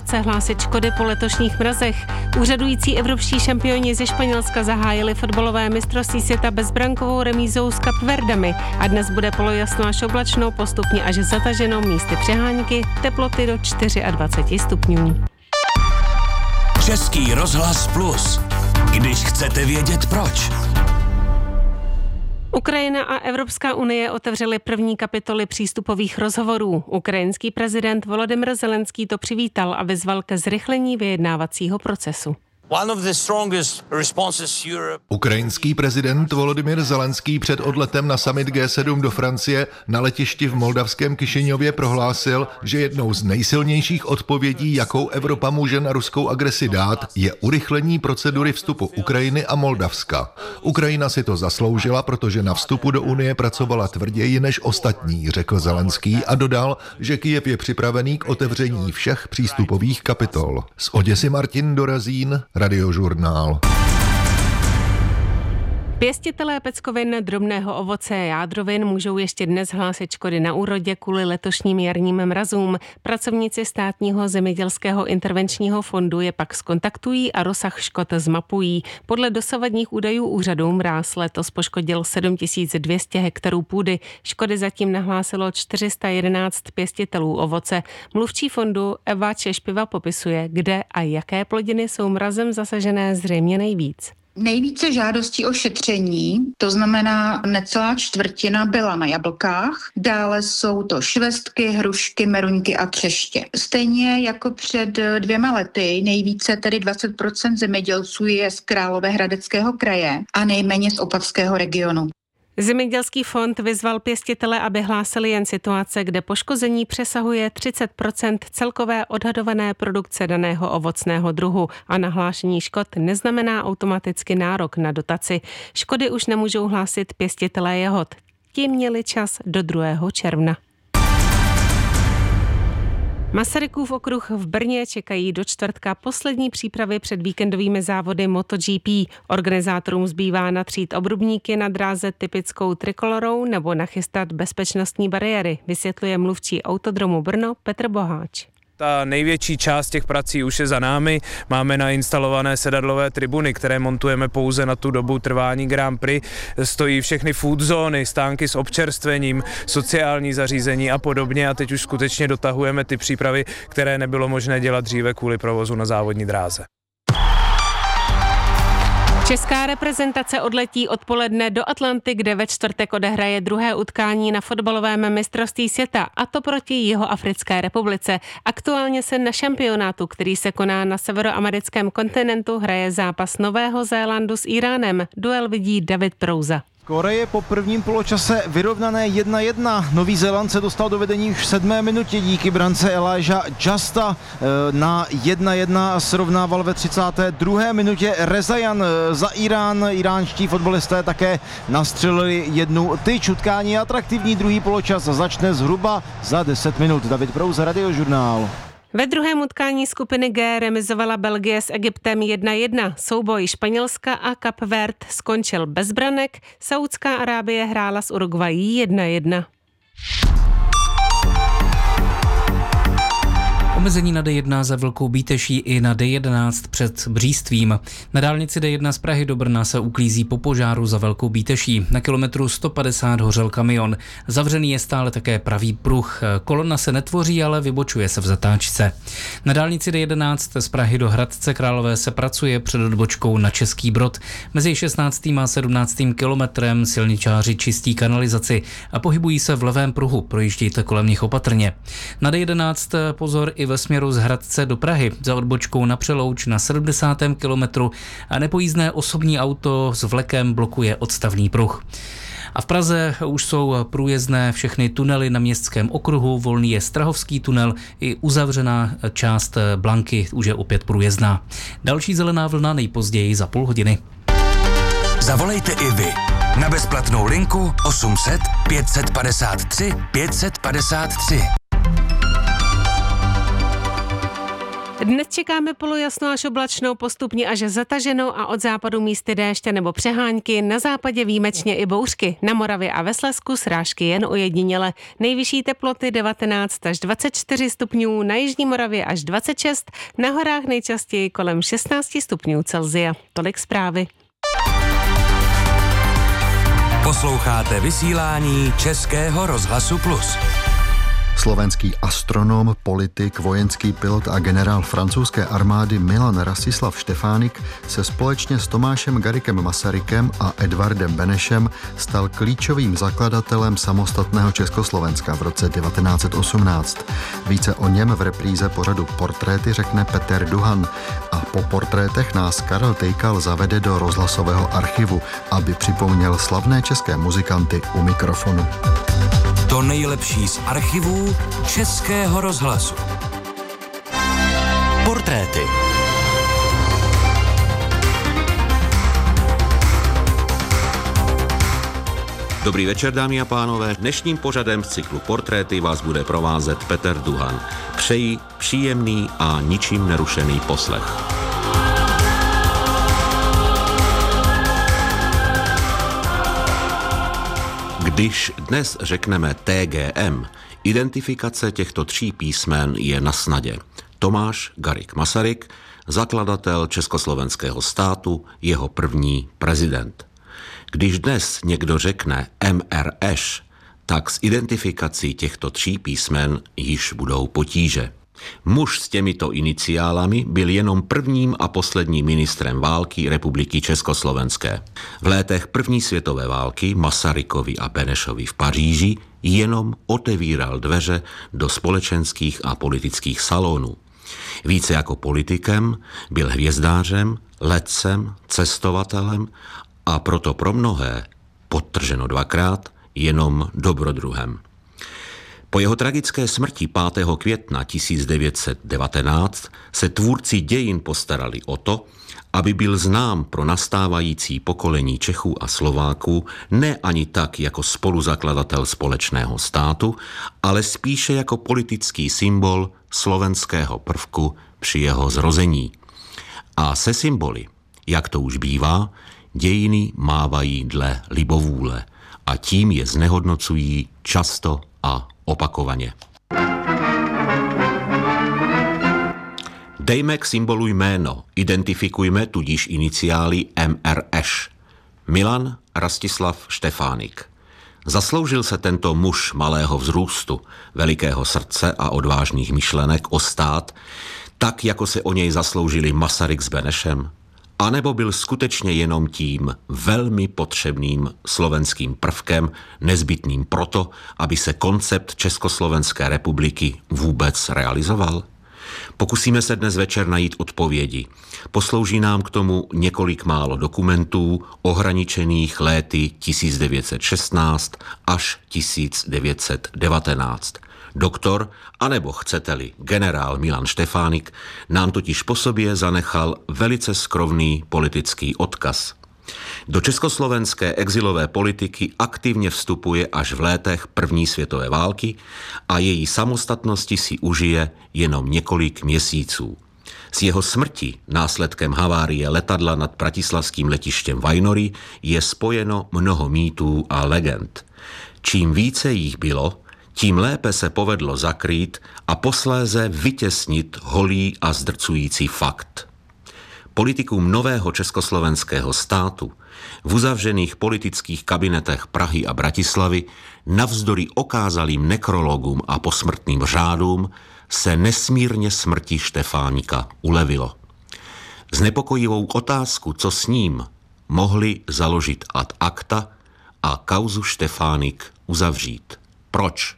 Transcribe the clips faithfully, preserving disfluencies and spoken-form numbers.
federace hlásit škody po letošních mrazech. Úřadující evropští šampioni ze Španělska zahájili fotbalové mistrovství světa bezbrankovou remízou s Kapverdami a dnes bude polojasno až oblačno, postupně až zataženo, místy přehánky, teploty do dvacet čtyři stupňů. Český rozhlas Plus. Když chcete vědět proč. Ukrajina a Evropská unie otevřely první kapitoly přístupových rozhovorů. Ukrajinský prezident Volodymyr Zelenský to přivítal a vyzval ke zrychlení vyjednávacího procesu. Ukrajinský prezident Volodymyr Zelenský před odletem na summit G sedm do Francie na letišti v moldavském Kišiněvě prohlásil, že jednou z nejsilnějších odpovědí, jakou Evropa může na ruskou agresi dát, je urychlení procedury vstupu Ukrajiny a Moldavska. Ukrajina si to zasloužila, protože na vstupu do Unie pracovala tvrději než ostatní, řekl Zelenský a dodal, že Kyjev je připravený k otevření všech přístupových kapitol. Z Oděsy Martin Dorazín, Radiožurnál. Pěstitelé peckovin, drobného ovoce a jádrovin můžou ještě dnes hlásit škody na úrodě kvůli letošním jarním mrazům. Pracovníci státního zemědělského intervenčního fondu je pak zkontaktují a rozsah škod zmapují. Podle dosavadních údajů úřadu mráz letos poškodil sedm tisíc dvě stě hektarů půdy. Škody zatím nahlásilo čtyři sta jedenáct pěstitelů ovoce. Mluvčí fondu Eva Češpiva popisuje, kde a jaké plodiny jsou mrazem zasažené zřejmě nejvíc. Nejvíce žádostí o šetření, to znamená necelá čtvrtina, byla na jablkách, dále jsou to švestky, hrušky, meruňky a třeště. Stejně jako před dvěma lety, nejvíce tedy dvacet procent zemědělců je z Královéhradeckého kraje a nejméně z Opavského regionu. Zemědělský fond vyzval pěstitele, aby hlásili jen situace, kde poškození přesahuje třicet procent celkové odhadované produkce daného ovocného druhu a nahlášení škod neznamená automaticky nárok na dotaci. Škody už nemůžou hlásit pěstitelé jahod. Ti měli čas do druhého června. Masarykův okruh v Brně čekají do čtvrtka poslední přípravy před víkendovými závody MotoGP. Organizátorům zbývá natřít obrubníky na dráze typickou trikolorou nebo nachystat bezpečnostní bariéry, vysvětluje mluvčí Autodromu Brno Petr Boháč. Ta největší část těch prací už je za námi. Máme nainstalované sedadlové tribuny, které montujeme pouze na tu dobu trvání Grand Prix. Stojí všechny food zóny, stánky s občerstvením, sociální zařízení a podobně. A teď už skutečně dotahujeme ty přípravy, které nebylo možné dělat dříve kvůli provozu na závodní dráze. Česká reprezentace odletí odpoledne do Atlanty, kde ve čtvrtek odehraje druhé utkání na fotbalovém mistrovství světa, a to proti Jihoafrické republice. Aktuálně se na šampionátu, který se koná na severoamerickém kontinentu, hraje zápas Nového Zélandu s Íránem. Duel vidí David Prouza. Koreje po prvním poločase vyrovnané jedna jedna. Nový Zéland se dostal do vedení už v sedmé minutě díky brance Elijah Justa. Na jedna jedna srovnával ve třicáté druhé minutě Rezajan za Irán. Iránští fotbalisté také nastřelili jednu tyč. Utkání atraktivní, druhý poločas začne zhruba za deset minut. David Prouza, Radiožurnál. Ve druhém utkání skupiny G remizovala Belgie s Egyptem jedna jedna. Souboj Španělska a Kapverd skončil bez branek. Saudská Arábie hrála s Uruguayí jedna jedna. Omezení na D jedna za Velkou Bíteší i na D jedenáct před Břístvím. Na dálnici D jedna z Prahy do Brna se uklízí po požáru za Velkou Bíteší. Na kilometru sto padesát hořel kamion. Zavřený je stále také pravý pruh. Kolona se netvoří, ale vybočuje se v zatáčce. Na dálnici D jedenáct z Prahy do Hradce Králové se pracuje před odbočkou na Český Brod. Mezi šestnáctým a sedmnáctým kilometrem silničáři čistí kanalizaci a pohybují se v levém pruhu. Projíždějte kolem nich opatrně. Na D jedenáct pozor i ve směru z Hradce do Prahy za odbočkou na Přelouč na sedmdesátém kilometru a nepojízdné osobní auto s vlekem blokuje odstavný pruh. A v Praze už jsou průjezdné všechny tunely na Městském okruhu, volný je Strahovský tunel, i uzavřená část Blanky už je opět průjezdná. Další zelená vlna nejpozději za půl hodiny. Zavolejte i vy na bezplatnou linku osm set pět padesát tři pět padesát tři. Dnes čekáme polojasno až oblačnou, postupně až zataženou a od západu místy déště nebo přehánky, na západě výjimečně i bouřky, na Moravě a ve Slezsku srážky jen ojediněle. Nejvyšší teploty devatenáct až dvacet čtyři stupňů, na jižní Moravě až dvacet šest, na horách nejčastěji kolem šestnáct stupňů Celsia. Tolik zprávy. Posloucháte vysílání Českého rozhlasu Plus. Slovenský astronom, politik, vojenský pilot a generál francouzské armády Milan Rastislav Štefánik se společně s Tomášem Garrigue Masarykem a Edvardem Benešem stal klíčovým zakladatelem samostatného Československa v roce devatenáct set osmnáct. Více o něm v repríze pořadu Portréty řekne Peter Duhan a po portrétech nás Karel Tejkal zavede do rozhlasového archivu, aby připomněl slavné české muzikanty u mikrofonu. To nejlepší z archivů Českého rozhlasu. Portréty. Dobrý večer, dámy a pánové. Dnešním pořadem z cyklu Portréty vás bude provázet Peter Duhan. Přeji příjemný a ničím nerušený poslech. Když dnes řekneme T G M, identifikace těchto tří písmen je na snadě. Tomáš Garrigue Masaryk, zakladatel československého státu, jeho první prezident. Když dnes někdo řekne M R Š, tak s identifikací těchto tří písmen již budou potíže. Muž s těmito iniciálami byl jenom prvním a posledním ministrem války Republiky Československé. V létech první světové války Masarykovi a Benešovi v Paříži jenom otevíral dveře do společenských a politických salonů. Více jako politikem byl hvězdářem, letcem, cestovatelem a proto pro mnohé, podtrženo dvakrát, jenom dobrodruhem. Po jeho tragické smrti pátého května tisíc devět set devatenáct se tvůrci dějin postarali o to, aby byl znám pro nastávající pokolení Čechů a Slováků ne ani tak jako spoluzakladatel společného státu, ale spíše jako politický symbol slovenského prvku při jeho zrození. A se symboly, jak to už bývá, dějiny mávají dle libovůle a tím je znehodnocují často a opakovaně. Dejme k symbolu jméno, identifikujme tudíž iniciály M R Š. Milan Rastislav Štefánik. Zasloužil se tento muž malého vzrůstu, velikého srdce a odvážných myšlenek o stát, tak jako se o něj zasloužili Masaryk s Benešem? A nebo byl skutečně jenom tím velmi potřebným slovenským prvkem, nezbytným proto, aby se koncept Československé republiky vůbec realizoval? Pokusíme se dnes večer najít odpovědi. Poslouží nám k tomu několik málo dokumentů ohraničených léty tisíc devět set šestnáct až tisíc devět set devatenáct. Doktor, anebo chcete-li generál Milan Štefánik, nám totiž po sobě zanechal velice skrovný politický odkaz. Do československé exilové politiky aktivně vstupuje až v létech první světové války a její samostatnosti si užije jenom několik měsíců. S jeho smrti následkem havárie letadla nad pratislavským letištěm Vajnory je spojeno mnoho mýtů a legend. Čím více jich bylo, tím lépe se povedlo zakrýt a posléze vytěsnit holý a zdrcující fakt. Politikům nového československého státu v uzavřených politických kabinetech Prahy a Bratislavy navzdory okázalým nekrologům a posmrtným řádům se nesmírně smrti Štefánika ulevilo. Znepokojivou otázku, co s ním, mohli založit ad acta a kauzu Štefánik uzavřít. Proč?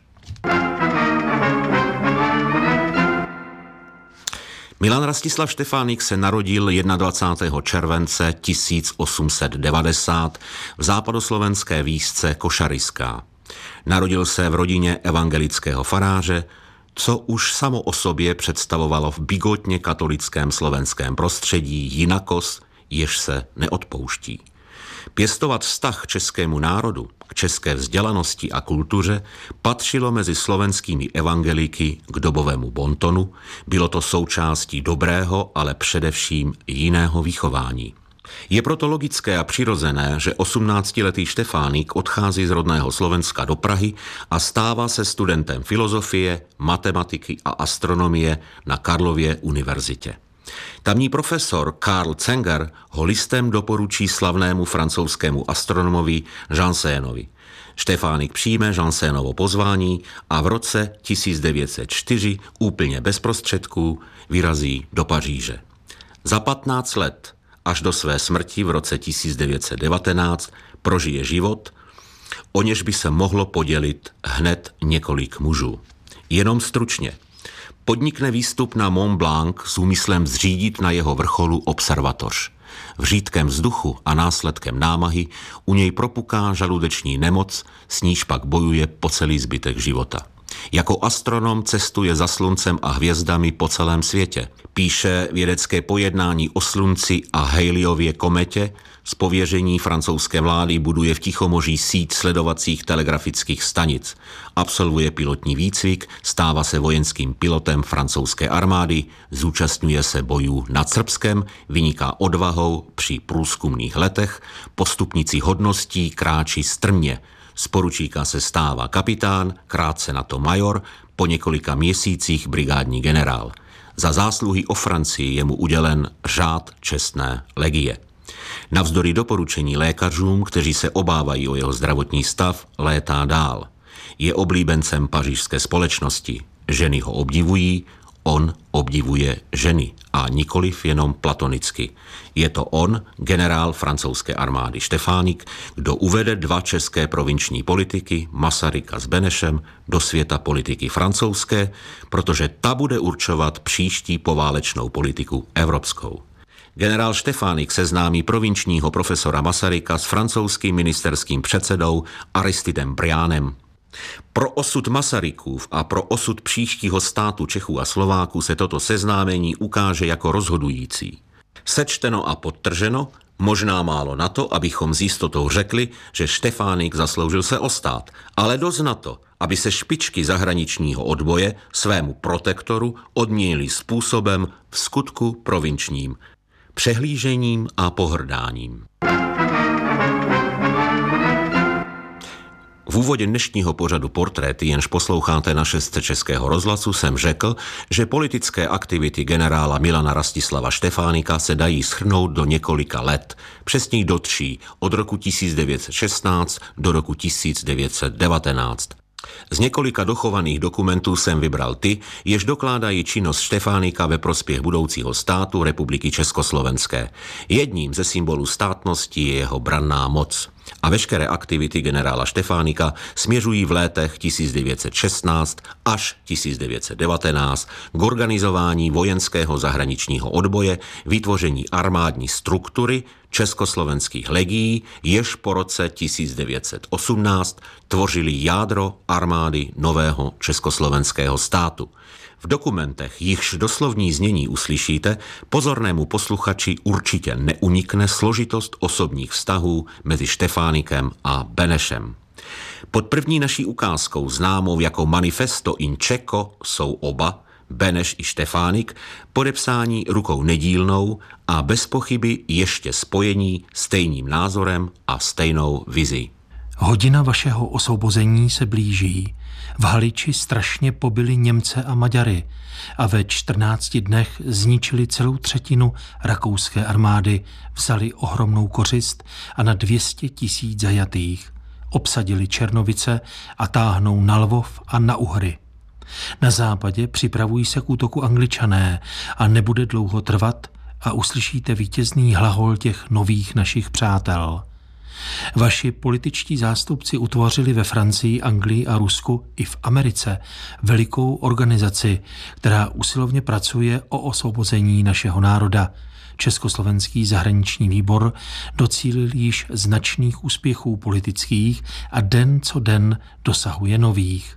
Milan Rastislav Štefánik se narodil dvacátého prvního července tisíc osm set devadesát v západoslovenské vísce Košariská. Narodil se v rodině evangelického faráře, co už samo o sobě představovalo v bigotně katolickém slovenském prostředí jinakost, jež se neodpouští. Pěstovat vztah k českému národu, k české vzdělanosti a kultuře patřilo mezi slovenskými evangelíky k dobovému bontonu, bylo to součástí dobrého, ale především jiného vychování. Je proto logické a přirozené, že osmnáctiletý Štefánik odchází z rodného Slovenska do Prahy a stává se studentem filozofie, matematiky a astronomie na Karlově univerzitě. Tamní profesor Karl Zenger ho listem doporučí slavnému francouzskému astronomovi Janssenovi. Štefánik přijme Janssénovo pozvání a v roce tisíc devět set čtyři úplně bez prostředků vyrazí do Paříže. Za patnáct let až do své smrti v roce tisíc devět set devatenáct prožije život, o něž by se mohlo podělit hned několik mužů. Jenom stručně. Podnikne výstup na Mont Blanc s úmyslem zřídit na jeho vrcholu observatoř. V řídkém vzduchu a následkem námahy u něj propuká žaludeční nemoc, s níž pak bojuje po celý zbytek života. Jako astronom cestuje za sluncem a hvězdami po celém světě. Píše vědecké pojednání o slunci a Halleyově kometě, z pověření francouzské vlády buduje v Tichomoří síť sledovacích telegrafických stanic. Absolvuje pilotní výcvik, stává se vojenským pilotem francouzské armády, zúčastňuje se bojů nad Srbskem, vyniká odvahou při průzkumných letech, po stupnici hodností kráčí strmě. Z poručíka se stává kapitán, krátce na to major, po několika měsících brigádní generál. Za zásluhy o Francii je mu udělen řád čestné legie. Navzdory doporučení lékařům, kteří se obávají o jeho zdravotní stav, létá dál. Je oblíbencem pařížské společnosti. Ženy ho obdivují, on obdivuje ženy a nikoliv jenom platonicky. Je to on, generál francouzské armády Štefánik, kdo uvede dva české provinční politiky, Masaryka s Benešem, do světa politiky francouzské, protože ta bude určovat příští poválečnou politiku evropskou. Generál Štefánik seznámí provinčního profesora Masaryka s francouzským ministerským předsedou Aristidem Briandem. Pro osud Masarykův a pro osud příštího státu Čechů a Slováků se toto seznámení ukáže jako rozhodující. Sečteno a podtrženo, možná málo na to, abychom s jistotou řekli, že Štefánik zasloužil se o stát, ale dost na to, aby se špičky zahraničního odboje svému protektoru odměnili způsobem v skutku provinčním, přehlížením a pohrdáním. V úvodě dnešního pořadu Portréty, jenž posloucháte na šestce Českého rozhlasu, jsem řekl, že politické aktivity generála Milana Rastislava Štefánika se dají shrnout do několika let, přesněji do tří, od roku tisíc devět set šestnáct do roku tisíc devět set devatenáct. Z několika dochovaných dokumentů jsem vybral ty, jež dokládají činnost Štefánika ve prospěch budoucího státu Republiky Československé. Jedním ze symbolů státnosti je jeho branná moc. A veškeré aktivity generála Štefánika směřují v létech tisíc devět set šestnáct až tisíc devět set devatenáct k organizování vojenského zahraničního odboje, vytvoření armádní struktury československých legií, jež po roce tisíc devět set osmnáct tvořili jádro armády nového československého státu. V dokumentech, jichž doslovní znění uslyšíte, pozornému posluchači určitě neunikne složitost osobních vztahů mezi Štefánikem a Benešem. Pod první naší ukázkou, známou jako Manifesto in Čeko, jsou oba, Beneš i Štefánik, podepsání rukou nedílnou a bez pochyby ještě spojení stejným názorem a stejnou vizí. Hodina vašeho osvobození se blíží. V Haliči strašně pobili Němce a Maďary a ve čtrnácti dnech zničili celou třetinu rakouské armády, vzali ohromnou kořist a na dvě stě tisíc zajatých. Obsadili Černovice a táhnou na Lvov a na Uhry. Na západě připravují se k útoku Angličané a nebude dlouho trvat a uslyšíte vítězný hlahol těch nových našich přátel. Vaši političtí zástupci utvořili ve Francii, Anglii a Rusku i v Americe velikou organizaci, která usilovně pracuje o osvobození našeho národa. Československý zahraniční výbor docílil již značných úspěchů politických a den co den dosahuje nových.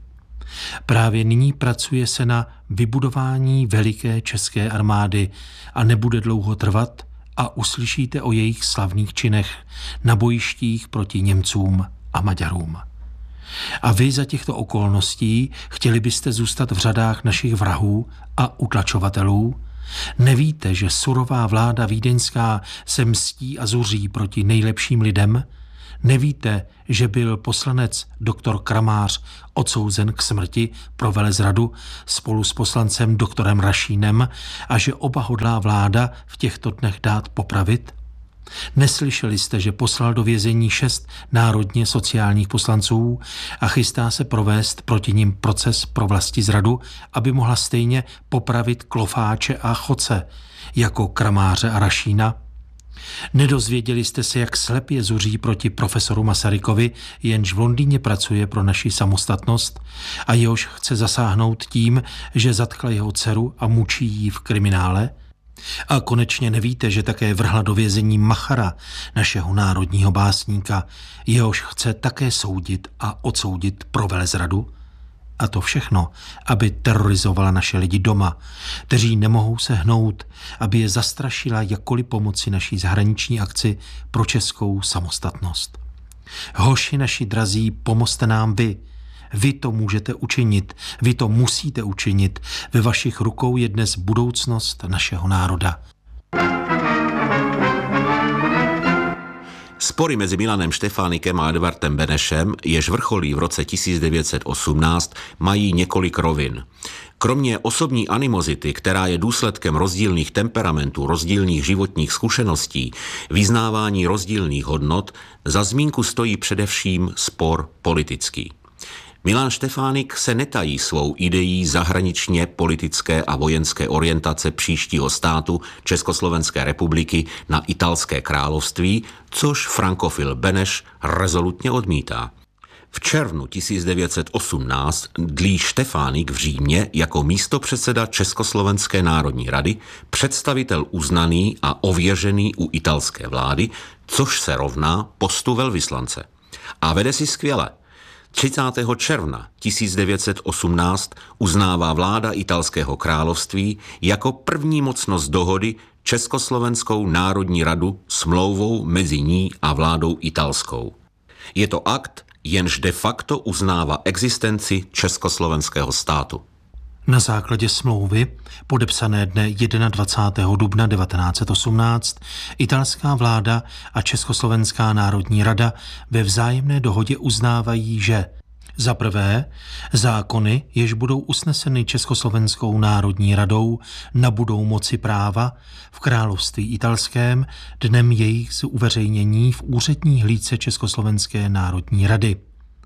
Právě nyní pracuje se na vybudování veliké české armády a nebude dlouho trvat a uslyšíte o jejich slavných činech na bojištích proti Němcům a Maďarům. A vy za těchto okolností chtěli byste zůstat v řadách našich vrahů a utlačovatelů? Nevíte, že surová vláda vídeňská se mstí a zuří proti nejlepším lidem? Nevíte, že byl poslanec doktor Kramář odsouzen k smrti pro velezradu spolu s poslancem doktorem Rašínem a že oba hodlá vláda v těchto dnech dát popravit? Neslyšeli jste, že poslal do vězení šest národně sociálních poslanců a chystá se provést proti nim proces pro vlastizradu, aby mohla stejně popravit Klofáče a Choce jako Kramáře a Rašína? Nedozvěděli jste se, jak slepě zuří proti profesoru Masarykovi, jenž v Londýně pracuje pro naši samostatnost a jehož chce zasáhnout tím, že zatkla jeho dceru a mučí ji v kriminále? A konečně nevíte, že také vrhla do vězení Machara, našeho národního básníka, jehož chce také soudit a odsoudit pro velezradu? A to všechno, aby terorizovala naše lidi doma, kteří nemohou se hnout, aby je zastrašila jakkoliv pomoci naší zahraniční akci pro českou samostatnost. Hoši naši drazí, pomozte nám vy. Vy to můžete učinit, vy to musíte učinit. Ve vašich rukou je dnes budoucnost našeho národa. Spory mezi Milanem Štefánikem a Edvardem Benešem, jež vrcholí v roce tisíc devět set osmnáct, mají několik rovin. Kromě osobní animozity, která je důsledkem rozdílných temperamentů, rozdílných životních zkušeností, vyznávání rozdílných hodnot, za zmínku stojí především spor politický. Milan Štefánik se netají svou ideí zahraničně politické a vojenské orientace příštího státu Československé republiky na italské království, což frankofil Beneš rezolutně odmítá. V červnu tisíc devět set osmnáct dlí Štefánik v Římě jako místopředseda Československé národní rady, představitel uznaný a ověřený u italské vlády, což se rovná postu velvyslance. A vede si skvěle. třicátého června tisíc devět set osmnáct uznává vláda italského království jako první mocnost dohody Československou národní radu smlouvou mezi ní a vládou italskou. Je to akt, jenž de facto uznává existenci československého státu. Na základě smlouvy, podepsané dne dvacátého prvního dubna devatenáct set osmnáct, italská vláda a Československá národní rada ve vzájemné dohodě uznávají, že za prvé, zákony, jež budou usneseny Československou národní radou, nabudou moci práva v království italském dnem jejich uveřejnění v úřední hlídce Československé národní rady.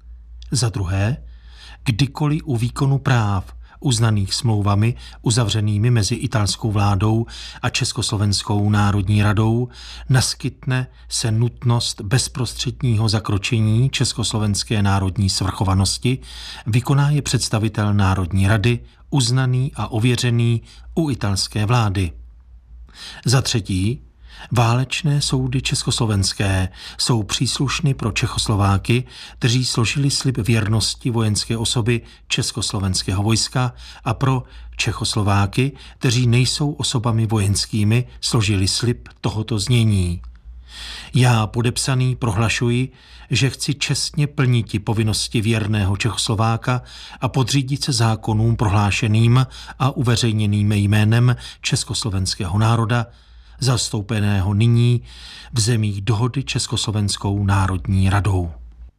Za druhé, kdykoliv u výkonu práv uznaných smlouvami uzavřenými mezi italskou vládou a Československou národní radou naskytne se nutnost bezprostředního zakročení Československé národní svrchovanosti, vykoná je představitel Národní rady, uznaný a ověřený u italské vlády. Za třetí, válečné soudy československé jsou příslušny pro Čechoslováky, kteří složili slib věrnosti vojenské osoby československého vojska a pro Čechoslováky, kteří nejsou osobami vojenskými, složili slib tohoto znění. Já podepsaný prohlašuji, že chci čestně plniti povinnosti věrného Čechoslováka a podřídit se zákonům prohlášeným a uveřejněným jménem československého národa, zastoupeného nyní v zemích dohody Československou národní radou.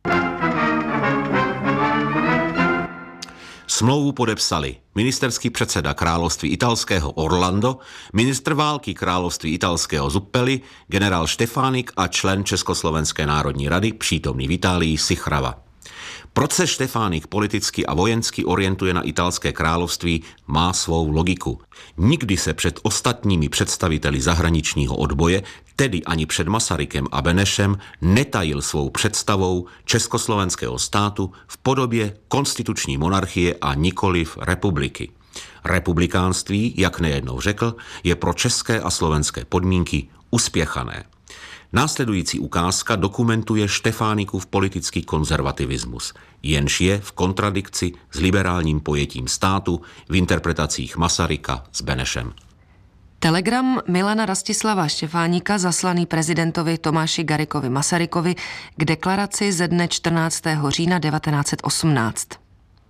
Smlouvu podepsali ministerský předseda království italského Orlando, ministr války království italského Zuppelli, generál Štefánik a člen Československé národní rady, přítomný v Itálii Sichrava. Proč se Štefánik politicky a vojensky orientuje na italské království, má svou logiku. Nikdy se před ostatními představiteli zahraničního odboje, tedy ani před Masarykem a Benešem, netajil svou představou československého státu v podobě konstituční monarchie a nikoliv republiky. Republikánství, jak nejednou řekl, je pro české a slovenské podmínky uspěchané. Následující ukázka dokumentuje Štefánikův politický konzervativismus, jenž je v kontradikci s liberálním pojetím státu v interpretacích Masaryka s Benešem. Telegram Milana Rastislava Štefánika zaslaný prezidentovi Tomáši Garrigueovi Masarykovi k deklaraci ze dne čtrnáctého října devätnásť osemnásť.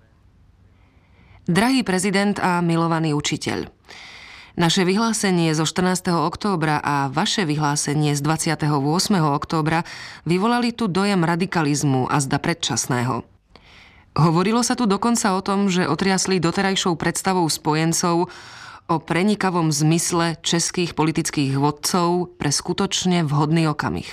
Drahý prezident a milovaný učiteľ, naše vyhlásenie zo štrnásteho októbra a vaše vyhlásenie z dvadsiateho ôsmeho októbra vyvolali tu dojem radikalizmu a zda predčasného. Hovorilo sa tu dokonca o tom, že otriasli doterajšou predstavou spojencov o prenikavom zmysle českých politických vodcov pre skutočne vhodný okamih.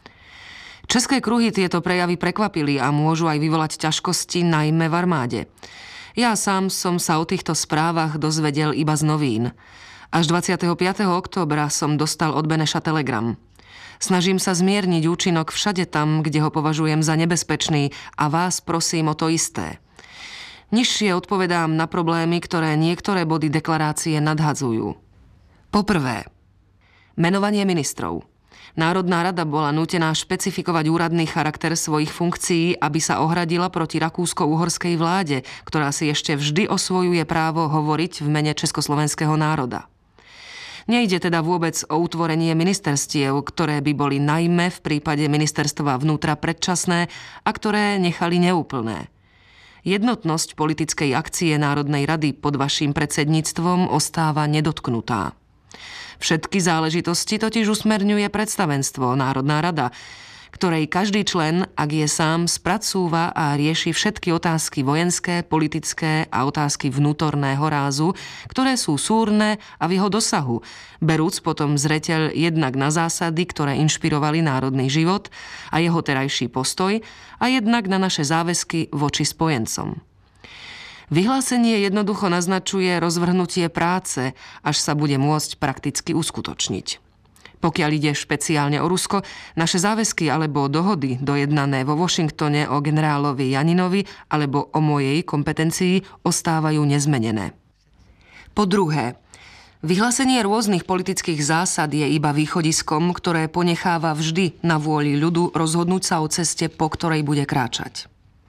České kruhy tieto prejavy prekvapili a môžu aj vyvolať ťažkosti najmä v armáde. Ja sám som sa o týchto správach dozvedel iba z novín. Až dvadsiateho piateho októbra som dostal od Beneša telegram. Snažím sa zmierniť účinok všade tam, kde ho považujem za nebezpečný a vás prosím o to isté. Nižšie odpovedám na problémy, ktoré niektoré body deklarácie nadhadzujú. Poprvé, menovanie ministrov. Národná rada bola nútená špecifikovať úradný charakter svojich funkcií, aby sa ohradila proti rakúsko-uhorskej vláde, ktorá si ešte vždy osvojuje právo hovoriť v mene československého národa. Nejde teda vôbec o utvorenie ministerstiev, ktoré by boli najmä v prípade ministerstva vnútra predčasné a ktoré nechali neúplné. Jednotnosť politickej akcie Národnej rady pod vaším predsedníctvom ostáva nedotknutá. Všetky záležitosti totiž usmerňuje predstavenstvo Národná rada, ktorej každý člen, ak je sám, spracúva a rieši všetky otázky vojenské, politické a otázky vnútorného rázu, ktoré sú súrne a v jeho dosahu, berúc potom zreteľ jednak na zásady, ktoré inšpirovali národný život a jeho terajší postoj, a jednak na naše záväzky voči spojencom. Vyhlásenie jednoducho naznačuje rozvrhnutie práce, až sa bude môcť prakticky uskutočniť. Pokiaľ ide špeciálne o Rusko, naše záväzky alebo dohody dojednané vo Washingtone o generálovi Janinovi alebo o mojej kompetencii ostávajú nezmenené. Po druhé, vyhlásenie rôznych politických zásad je iba východiskom, ktoré ponecháva vždy na vôli ľudu rozhodnúť sa o ceste, po ktorej bude kráčať.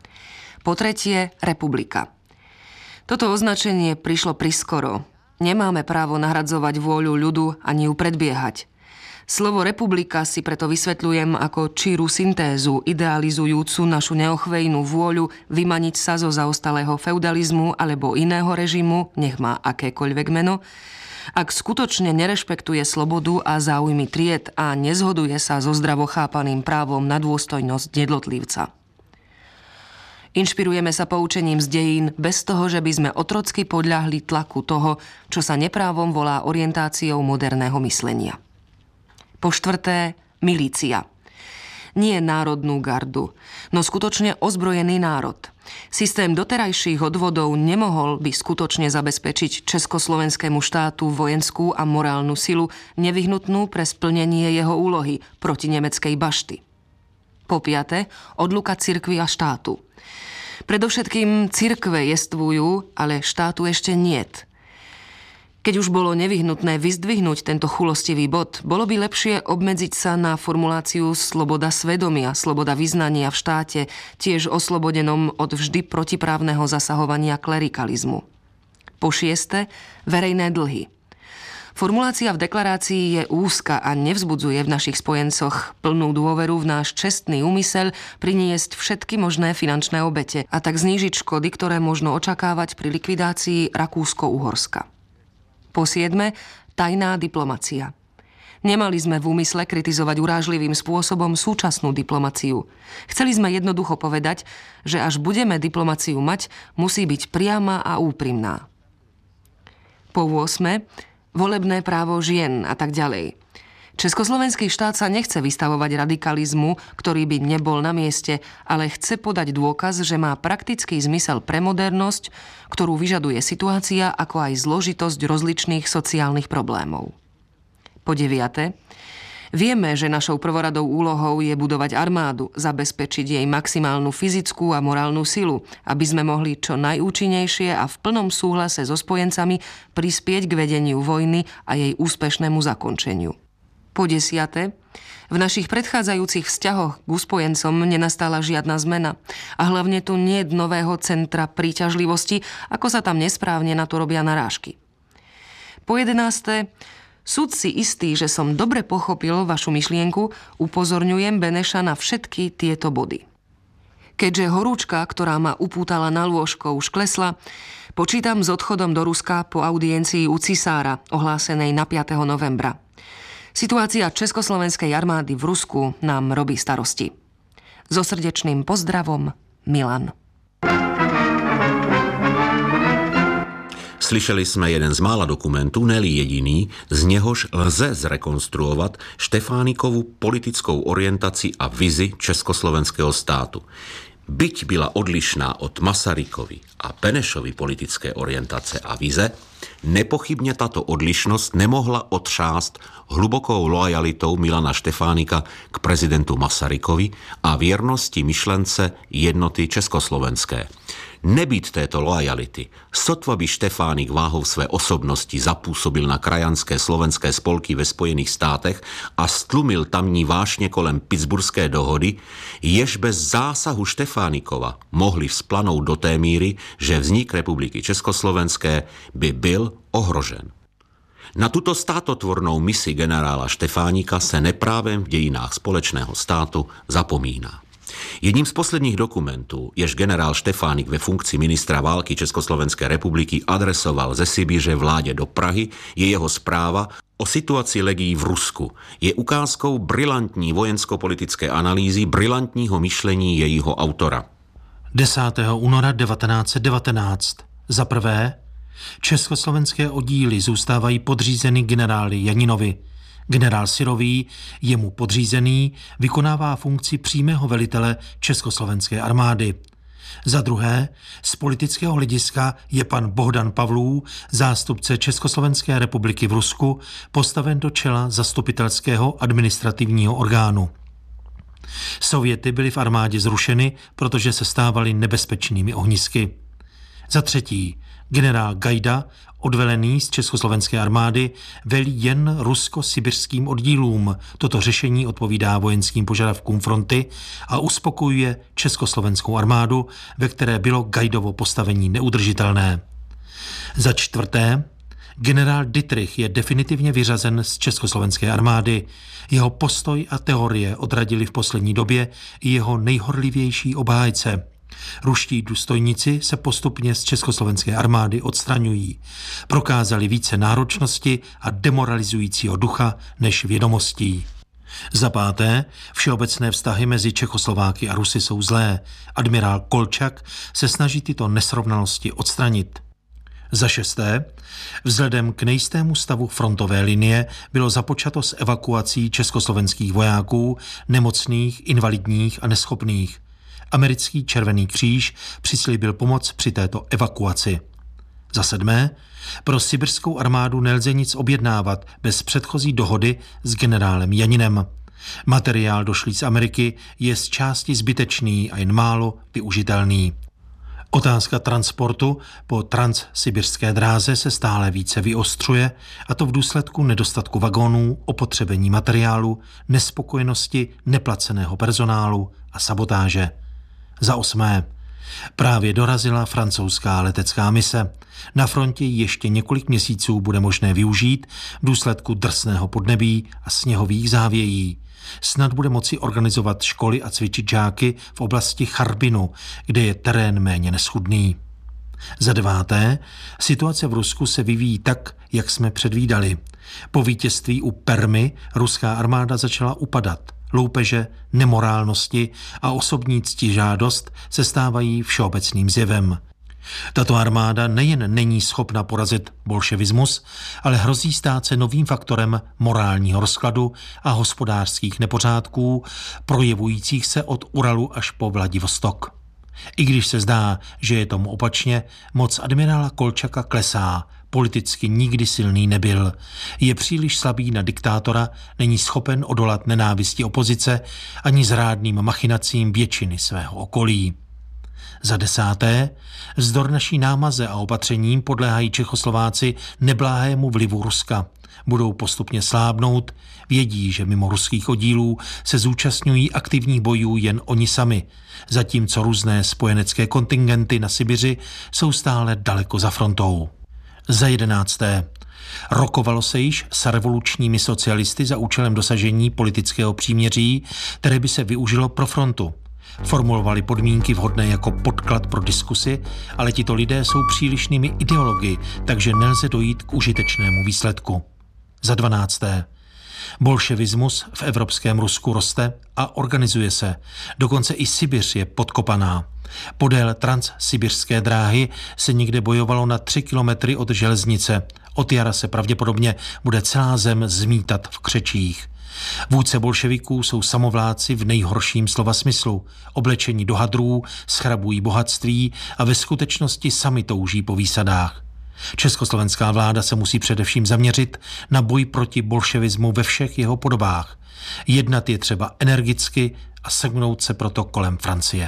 Po tretie, republika. Toto označenie prišlo priskoro. Nemáme právo nahradzovať vôľu ľudu ani ju predbiehať. Slovo republika si preto vysvetľujem ako číru syntézu, idealizujúcu našu neochvejnú vôľu vymaniť sa zo zaostalého feudalizmu alebo iného režimu, nech má akékoľvek meno, ak skutočne nerešpektuje slobodu a záujmy tried a nezhoduje sa so zdravo chápaným právom na dôstojnosť jednotlivca. Inšpirujeme sa poučením z dejín bez toho, že by sme otrocky podľahli tlaku toho, čo sa neprávom volá orientáciou moderného myslenia. Po štvrté, milícia. Nie národnú gardu, no skutočne ozbrojený národ. Systém doterajších odvodov nemohol by skutočne zabezpečiť československému štátu vojenskú a morálnu silu nevyhnutnú pre splnenie jeho úlohy proti nemeckej bašty. Po piate, odluka cirkvi a štátu. Predovšetkým cirkve jestvujú, ale štátu ešte niet. Keď už bolo nevyhnutné vyzdvihnúť tento chulostivý bod, bolo by lepšie obmedziť sa na formuláciu sloboda svedomia, sloboda vyznania v štáte, tiež oslobodenom od vždy protiprávneho zasahovania klerikalizmu. Po šieste, verejné dlhy. Formulácia v deklarácii je úzka a nevzbudzuje v našich spojencoch plnú dôveru v náš čestný úmysel priniesť všetky možné finančné obete a tak znížiť škody, ktoré možno očakávať pri likvidácii Rakúsko-Uhorska. Po siedme, tajná diplomacia. Nemali sme v úmysle kritizovať urážlivým spôsobom súčasnú diplomaciu. Chceli sme jednoducho povedať, že až budeme diplomaciu mať, musí byť priama a úprimná. Po ôsme, volebné právo žien a tak ďalej. Československý štát sa nechce vystavovať radikalizmu, ktorý by nebol na mieste, ale chce podať dôkaz, že má praktický zmysel pre modernosť, ktorú vyžaduje situácia, ako aj zložitosť rozličných sociálnych problémov. Po deviate, vieme, že našou prvoradou úlohou je budovať armádu, zabezpečiť jej maximálnu fyzickú a morálnu silu, aby sme mohli čo najúčinnejšie a v plnom súhlase so spojencami prispieť k vedeniu vojny a jej úspešnému zakončeniu. Po desiate, v našich predchádzajúcich vzťahoch k uspojencom nenastala žiadna zmena a hlavne tu nie je nového centra príťažlivosti, ako sa tam nesprávne na to robia narážky. Po jedenáste, Súd si istý, že som dobre pochopil vašu myšlienku, upozorňujem Beneša na všetky tieto body. Keďže horúčka, ktorá ma upútala na lôžko, už klesla, počítam s odchodom do Ruska po audiencii u cisára, ohlásenej na piateho novembra. Situácia Československej armády v Rusku nám robí starosti. So srdečným pozdravom, Milan. Slyšeli jsme jeden z mála dokumentů, ne-li jediný, z něhož lze zrekonstruovat Štefánikovu politickou orientaci a vizi československého státu. Byť byla odlišná od Masarykovy a Benešovy politické orientace a vize, nepochybně tato odlišnost nemohla otřást hlubokou loajalitou Milana Štefánika k prezidentu Masarykovi a věrnosti myšlence jednoty československé. Nebýt této loajality, sotva by Štefánik váhou své osobnosti zapůsobil na krajanské slovenské spolky ve Spojených státech a stlumil tamní vášně kolem Pittsburghské dohody, jež bez zásahu Štefánikova mohli vzplanout do té míry, že vznik republiky Československé by byl ohrožen. Na tuto státotvornou misi generála Štefánika se neprávem v dějinách společného státu zapomíná. Jedním z posledních dokumentů, jež generál Štefánik ve funkci ministra války Československé republiky adresoval ze Sibiře vládě do Prahy, je jeho zpráva o situaci legií v Rusku. Je ukázkou brilantní vojensko-politické analýzy, brilantního myšlení jejího autora. desátého února devatenáct set devatenáct. Za prvé, československé oddíly zůstávají podřízeny generáli Janinovi. Generál Syrový, jemu podřízený, vykonává funkci přímého velitele Československé armády. Za druhé, z politického hlediska je pan Bohdan Pavlů, zástupce Československé republiky v Rusku, postaven do čela zastupitelského administrativního orgánu. Sověty byly v armádě zrušeny, protože se stávaly nebezpečnými ohnisky. Za třetí, generál Gajda, odvelený z Československé armády, velí jen rusko-sibirským oddílům. Toto řešení odpovídá vojenským požadavkům fronty a uspokojuje československou armádu, ve které bylo Gajdovo postavení neudržitelné. Za čtvrté, generál Dittrich je definitivně vyřazen z československé armády. Jeho postoj a teorie odradili v poslední době i jeho nejhorlivější obhájce. Ruští důstojníci se postupně z československé armády odstraňují. Prokázali více náročnosti a demoralizujícího ducha než vědomostí. Za páté, všeobecné vztahy mezi Čechoslováky a Rusy jsou zlé. Admirál Kolčak se snaží tyto nesrovnalosti odstranit. Za šesté, vzhledem k nejistému stavu frontové linie bylo započato s evakuací československých vojáků, nemocných, invalidních a neschopných. Americký Červený kříž přislíbil pomoc při této evakuaci. Za sedmé, pro sibirskou armádu nelze nic objednávat bez předchozí dohody s generálem Janinem. Materiál došlý z Ameriky je z části zbytečný a jen málo využitelný. Otázka transportu po transsibirské dráze se stále více vyostřuje, a to v důsledku nedostatku vagónů, opotřebení materiálu, nespokojenosti, neplaceného personálu a sabotáže. Za osmé, právě dorazila francouzská letecká mise. Na frontě ještě několik měsíců bude možné využít v důsledku drsného podnebí a sněhových závějí. Snad bude moci organizovat školy a cvičit žáky v oblasti Charbinu, kde je terén méně neschudný. Za deváté, situace v Rusku se vyvíjí tak, jak jsme předvídali. Po vítězství u Permy ruská armáda začala upadat. Loupeže, nemorálnosti a osobní ctižádost se stávají všeobecným zjevem. Tato armáda nejen není schopna porazit bolševismus, ale hrozí stát se novým faktorem morálního rozkladu a hospodářských nepořádků, projevujících se od Uralu až po Vladivostok. I když se zdá, že je tomu opačně, moc admirála Kolčaka klesá. Politicky nikdy silný nebyl. Je příliš slabý na diktátora, není schopen odolat nenávisti opozice ani zrádným machinacím většiny svého okolí. Za desáté, vzdor naší námaze a opatřením podléhají Čechoslováci nebláhému vlivu Ruska. Budou postupně slábnout, vědí, že mimo ruských oddílů se zúčastňují aktivních bojů jen oni sami, zatímco různé spojenecké kontingenty na Sibiři jsou stále daleko za frontou. Za jedenácté, Rokovalo se již s revolučními socialisty za účelem dosažení politického příměří, které by se využilo pro frontu. Formulovali podmínky vhodné jako podklad pro diskusy, ale tito lidé jsou přílišnými ideology, takže nelze dojít k užitečnému výsledku. Za dvanácté. Bolševismus v evropském Rusku roste a organizuje se. Dokonce i Sibiř je podkopaná. Podél transsibirské dráhy se někde bojovalo na tři kilometry od železnice. Od jara se pravděpodobně bude celá zem zmítat v křečích. Vůdce bolševiků jsou samovládci v nejhorším slova smyslu. Oblečení do hadrů, schrabují bohatství a ve skutečnosti sami touží po výsadách. Československá vláda se musí především zaměřit na boj proti bolševismu ve všech jeho podobách. Jednat je třeba energicky a segnout se proto kolem Francie.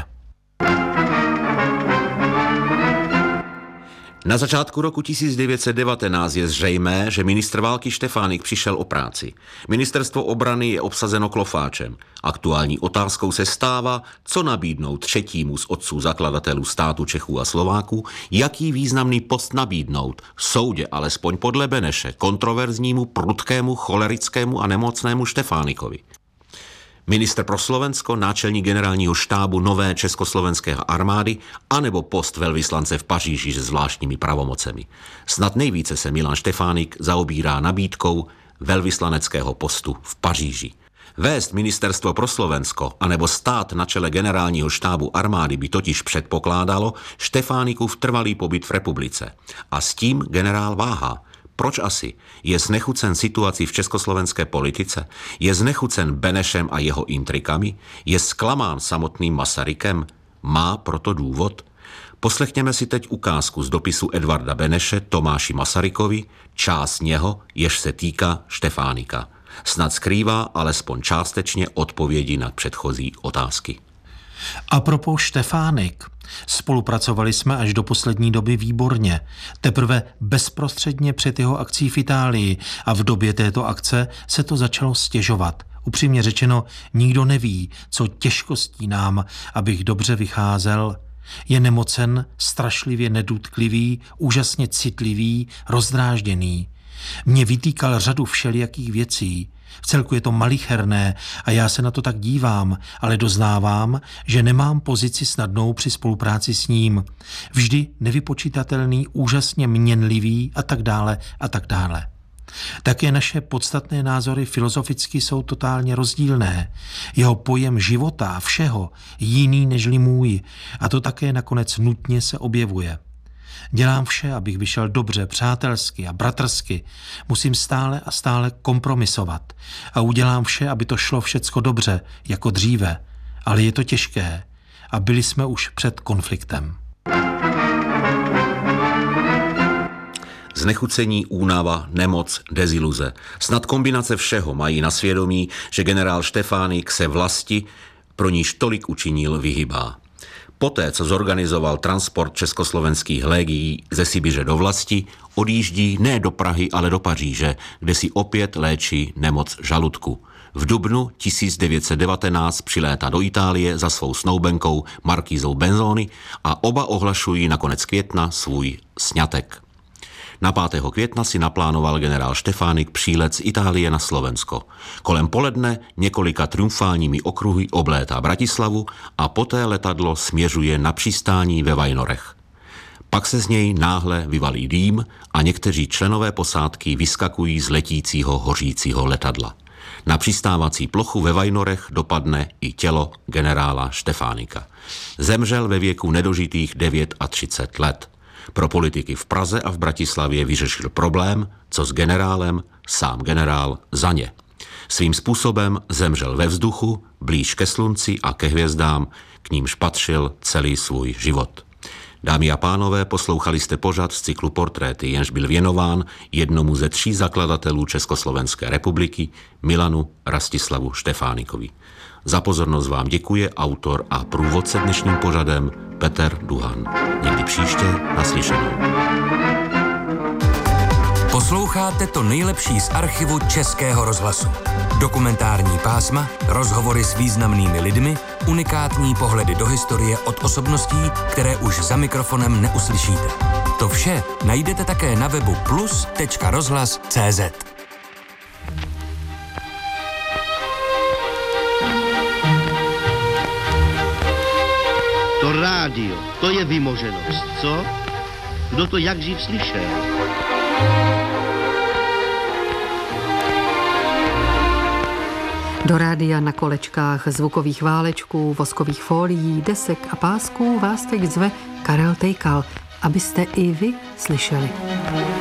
Na začátku roku tisíc devět set devatenáct je zřejmé, že ministr války Štefánik přišel o práci. Ministerstvo obrany je obsazeno klofáčem. Aktuální otázkou se stává, co nabídnout třetímu z otců zakladatelů státu Čechů a Slováků, jaký významný post nabídnout, v soudě alespoň podle Beneše, kontroverznímu, prudkému, cholerickému a nemocnému Štefánikovi. Ministr pro Slovensko, náčelník generálního štábu nové československé armády anebo post velvyslance v Paříži se zvláštními pravomocemi. Snad nejvíce se Milan Štefánik zaobírá nabídkou velvyslaneckého postu v Paříži. Vést ministerstvo pro Slovensko anebo stát na čele generálního štábu armády by totiž předpokládalo Štefánikův trvalý pobyt v republice. A s tím generál váhá. Proč asi? Je znechucen situací v československé politice? Je znechucen Benešem a jeho intrikami? Je zklamán samotným Masarykem? Má proto důvod? Poslechněme si teď ukázku z dopisu Edvarda Beneše Tomáši Masarykovi, část něho, jež se týká Štefánika. Snad skrývá alespoň částečně odpovědi na předchozí otázky. A propos Štefánik. Spolupracovali jsme až do poslední doby výborně. Teprve bezprostředně před jeho akcí v Itálii a v době této akce se to začalo stěžovat. Upřímně řečeno, nikdo neví, co těžkostí nám, abych dobře vycházel. Je nemocen, strašlivě nedůtklivý, úžasně citlivý, rozdrážděný. Mě vytýkal řadu všelijakých věcí. Vcelku je to malicherné a já se na to tak dívám, ale doznávám, že nemám pozici snadnou při spolupráci s ním. Vždy nevypočítatelný, úžasně měnlivý a tak dále a tak dále. Také naše podstatné názory filozoficky jsou totálně rozdílné. Jeho pojem života a všeho jiný nežli můj a to také nakonec nutně se objevuje. Dělám vše, abych vyšel dobře, přátelsky a bratrsky. Musím stále a stále kompromisovat. A udělám vše, aby to šlo všecko dobře, jako dříve. Ale je to těžké. A byli jsme už před konfliktem. Znechucení, únava, nemoc, deziluze. Snad kombinace všeho mají na svědomí, že generál Štefánik se vlasti, pro níž tolik učinil, vyhybá. Poté, co zorganizoval transport československých légií ze Sibiře do vlasti, odjíždí ne do Prahy, ale do Paříže, kde si opět léčí nemoc žaludku. V dubnu tisíc devět set devatenáct přilétá do Itálie za svou snoubenkou Markízou Benzoni a oba ohlašují na konec května svůj sňatek. Na pátého května si naplánoval generál Štefánik přílet z Itálie na Slovensko. Kolem poledne několika triumfálními okruhy oblétá Bratislavu a poté letadlo směřuje na přistání ve Vajnorech. Pak se z něj náhle vyvalí dým a někteří členové posádky vyskakují z letícího hořícího letadla. Na přistávací plochu ve Vajnorech dopadne i tělo generála Štefánika. Zemřel ve věku nedožitých třicet devět let. Pro politiky v Praze a v Bratislavě vyřešil problém, co s generálem, sám generál za ně. Svým způsobem zemřel ve vzduchu, blíž ke slunci a ke hvězdám, k nímž patřil celý svůj život. Dámy a pánové, poslouchali jste pořad z cyklu Portréty, jenž byl věnován jednomu ze tří zakladatelů Československé republiky, Milanu Rastislavu Štefánikovi. Za pozornost vám děkuje autor a průvodce dnešním pořadem Petr Duhan. Někdy příště naslyšenou. Posloucháte to nejlepší z archivu Českého rozhlasu. Dokumentární pásma, rozhovory s významnými lidmi, unikátní pohledy do historie od osobností, které už za mikrofonem neuslyšíte. To vše najdete také na webu plus tečka rozhlas tečka cé zet. To rádio, to je vymoženost, co? Kdo to jak živ slyšel? Do rádia na kolečkách zvukových válečků, voskových fólií, desek a pásků vás teď zve Karel Tejkal, abyste i vy slyšeli.